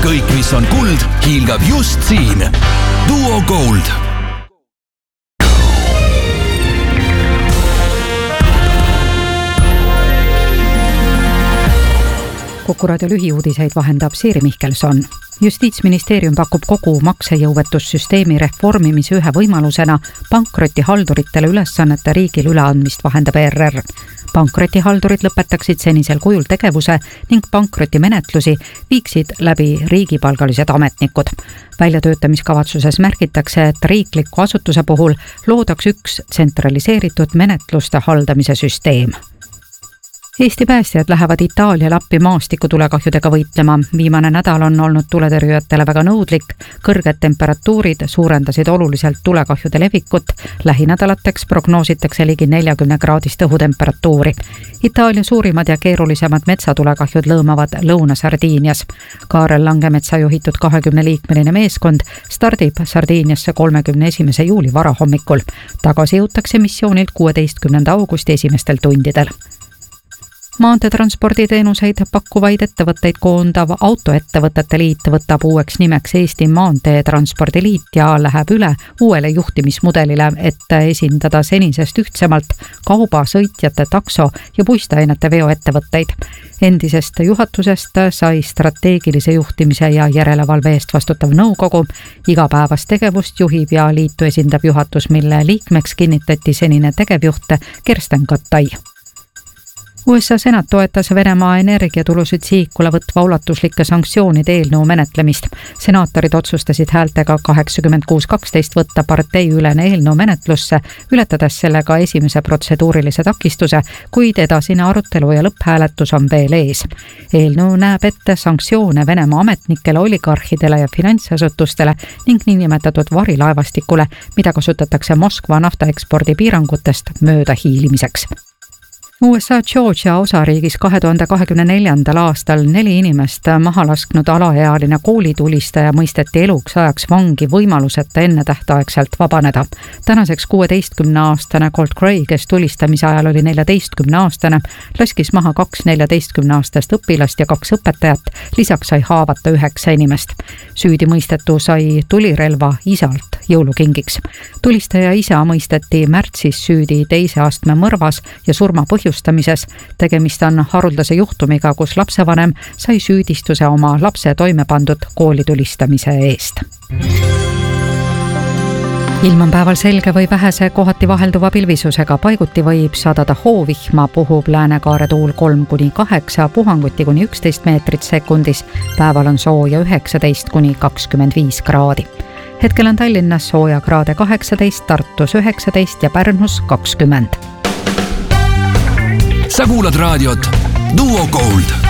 kõik, mis on kuld, hiilgab just siin. Duo Gold. Kuku raadio lühiuudiseid vahendab Siiri Mihkelson. Justiitsministeerium pakub kogu maksejõuetussüsteemi reformimise ühe võimalusena pankrotihalduritele ülesannete riigil üleandmist vahendab ERR. Pankrotihaldurid lõpetaksid senisel kujul tegevuse ning pankrotimenetlusi viiksid läbi riigipalgalised ametnikud. Väljatöötamiskavatsuses märgitakse, et riikliku asutuse puhul loodaks üks tsentraliseeritud menetluste haldamise süsteem. Eesti päästjad lähevad Itaaliale appi maastikutulekahjudega võitlema. Viimane nädal on olnud tuletõrjujatele väga nõudlik. Kõrged temperatuurid suurendasid oluliselt tulekahjude levikut. Lähinädalateks prognoositakse ligi 40-kraadist õhutemperatuuri. Itaalia suurimad ja keerulisemad metsatulekahjud lõõmavad Lõuna-Sardiinias. Kaarel Langemetsa juhitud 20-liikmeline meeskond stardib Sardiiniasse 31. juuli varahommikul. Tagasi jõutakse missioonilt 16. augusti esimestel tundidel. Maanteetransporditeenuseid pakkuvaid ettevõtteid koondav Autoettevõtete Liit võtab uueks nimeks Eesti Maanteetranspordiliit ja läheb üle uuele juhtimismudelile, et esindada senisest ühtsemalt kauba, sõitjate, takso ja puisteainete veoettevõtteid. Endisest juhatusest sai strateegilise juhtimise ja järelevalve eest vastutav nõukogu. Igapäevast tegevust juhib ja liitu esindab juhatus, mille liikmeks kinnitati senine tegevjuht Kersten Kattai. USA Senat toetas Venemaa energiatulusid sihikule võtva ulatuslike sanktsioonide eelnõu menetlemist. Senaatorid otsustasid häältega 86-12 võtta parteiülene eelnõu menetlusse, ületades sellega esimese protseduurilise takistuse, kuid edasine arutelu ja lõpphääletus on veel ees. Eelnõu näeb ette sanktsioone Venemaa ametnikele, oligarhidele ja finantsasutustele ning niinimetatud varilaevastikule, mida kasutatakse Moskva naftaekspordi piirangutest mööda hiilimiseks. USA Georgia osariigis 2024. aastal 4 inimest maha lasknud alaealine koolitulistaja mõisteti eluks ajaks vangi võimaluseta ennetähtaegselt vabaneda. Tänaseks 16-aastane Colt Gray, kes tulistamise ajal oli 14-aastane, laskis maha 2 14-aastast õpilast ja 2 õpetajat, lisaks sai haavata 9 inimest. Süüdi mõistetu sai tulirelva isalt jõulukingiks. Tulistaja isa mõisteti märtsis süüdi 2. astme mõrvas ja surma põhjustamises. Tegemist on haruldase juhtumiga, kus lapsevanem sai süüdistuse oma lapse toimepandud koolitulistamise eest. Ilm on päeval selge või vähese kohati vahelduva pilvisusega. Paiguti võib sadada hoovihma, puhub läänekaare tuul 3-8, puhanguti kuni 11 meetrit sekundis. Päeval on sooja 19-25 kraadi. Hetkel on Tallinnas sooja kraade 18, Tartus 19 ja Pärnus 20. Sa kuulad raadiot Duo Gold.